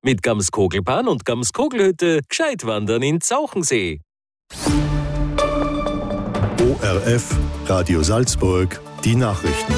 Mit Gams-Kogelbahn und Gams-Kogelhütte gescheit wandern in Zauchensee. ORF, Radio Salzburg, die Nachrichten.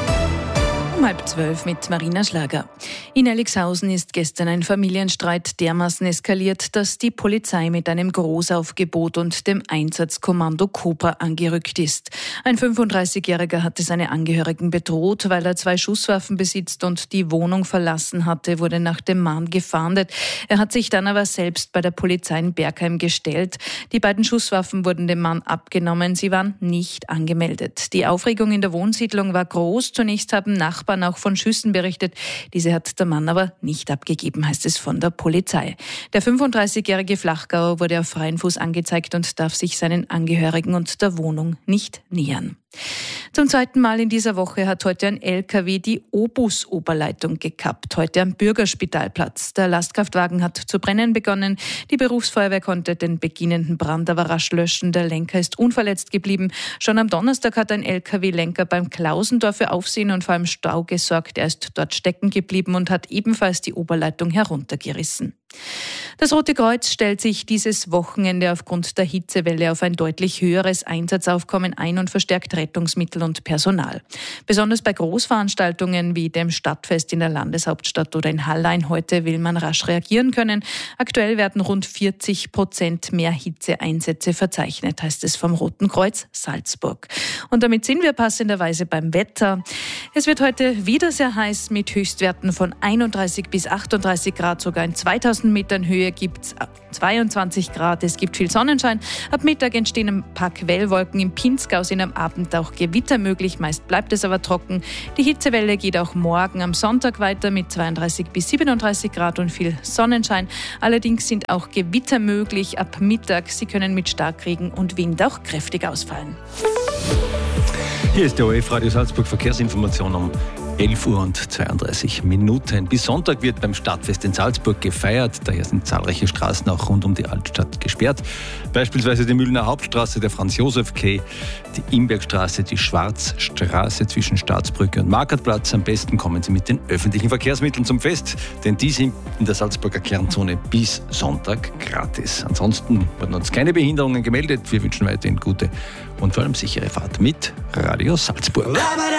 Um 11:30 mit Marina Schlager. In Elixhausen ist gestern ein Familienstreit dermaßen eskaliert, dass die Polizei mit einem Großaufgebot und dem Einsatzkommando Cobra angerückt ist. Ein 35-Jähriger hatte seine Angehörigen bedroht, weil er 2 Schusswaffen besitzt und die Wohnung verlassen hatte, wurde nach dem Mann gefahndet. Er hat sich dann aber selbst bei der Polizei in Bergheim gestellt. Die beiden Schusswaffen wurden dem Mann abgenommen, sie waren nicht angemeldet. Die Aufregung in der Wohnsiedlung war groß. Zunächst haben Nachbarn auch von Schüssen berichtet. Diese hat der Mann aber nicht abgegeben, heißt es von der Polizei. Der 35-jährige Flachgauer wurde auf freien Fuß angezeigt und darf sich seinen Angehörigen und der Wohnung nicht nähern. Zum 2. Mal in dieser Woche hat heute ein LKW die Obus-Oberleitung gekappt, heute am Bürgerspitalplatz. Der Lastkraftwagen hat zu brennen begonnen. Die Berufsfeuerwehr konnte den beginnenden Brand aber rasch löschen. Der Lenker ist unverletzt geblieben. Schon am Donnerstag hat ein LKW-Lenker beim Klausendorf für Aufsehen und vor allem Stau gesorgt. Er ist dort stecken geblieben und hat ebenfalls die Oberleitung heruntergerissen. Das Rote Kreuz stellt sich dieses Wochenende aufgrund der Hitzewelle auf ein deutlich höheres Einsatzaufkommen ein und verstärkt Rettungsmittel und Personal. Besonders bei Großveranstaltungen wie dem Stadtfest in der Landeshauptstadt oder in Hallein heute will man rasch reagieren können. Aktuell werden rund 40% mehr Hitzeeinsätze verzeichnet, heißt es vom Roten Kreuz Salzburg. Und damit sind wir passenderweise beim Wetter. Es wird heute wieder sehr heiß mit Höchstwerten von 31 bis 38 Grad, sogar in 2000 Metern Höhe gibt es 22 Grad. Es gibt viel Sonnenschein. Ab Mittag entstehen ein paar Quellwolken. Im Pinzgau sind am Abend auch Gewitter möglich. Meist bleibt es aber trocken. Die Hitzewelle geht auch morgen am Sonntag weiter mit 32 bis 37 Grad und viel Sonnenschein. Allerdings sind auch Gewitter möglich ab Mittag. Sie können mit Starkregen und Wind auch kräftig ausfallen. Hier ist der ORF Radio Salzburg Verkehrsinformation um 11:32 Uhr. Bis Sonntag wird beim Stadtfest in Salzburg gefeiert. Daher sind zahlreiche Straßen auch rund um die Altstadt gesperrt. Beispielsweise die Mühlener Hauptstraße, der Franz-Josef-Quai, die Imbergstraße, die Schwarzstraße zwischen Staatsbrücke und Markertplatz. Am besten kommen Sie mit den öffentlichen Verkehrsmitteln zum Fest, denn die sind in der Salzburger Kernzone bis Sonntag gratis. Ansonsten wurden uns keine Behinderungen gemeldet. Wir wünschen weiterhin gute und vor allem sichere Fahrt mit Radio Salzburg.